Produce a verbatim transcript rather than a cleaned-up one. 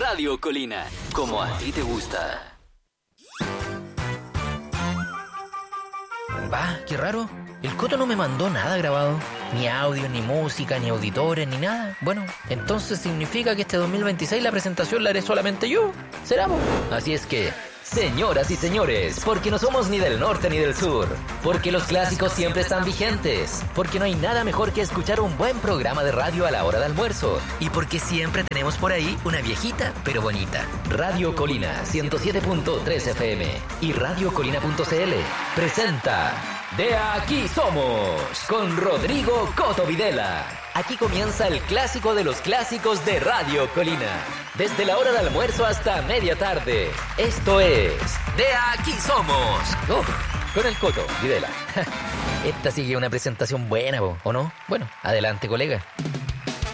Radio Colina, como a ti te gusta. Va, qué raro. El Coto no me mandó nada grabado. Ni audio, ni música, ni auditores, ni nada. Bueno, entonces significa que este dos mil veintiséis la presentación la haré solamente yo. ¿Será? Así es que, señoras y señores, porque no somos ni del norte ni del sur, porque los clásicos siempre están vigentes, porque no hay nada mejor que escuchar un buen programa de radio a la hora de almuerzo, y porque siempre tenemos por ahí una viejita pero bonita. Radio Colina ciento siete punto tres F M y radio colina punto c l presenta De Aquí Somos con Rodrigo Coto Videla. Aquí comienza el clásico de los clásicos de Radio Colina. Desde la hora de almuerzo hasta media tarde. Esto es De Aquí Somos. Uf, con el Coto Videla. Esta sigue una presentación buena, ¿o no? Bueno, adelante, colega.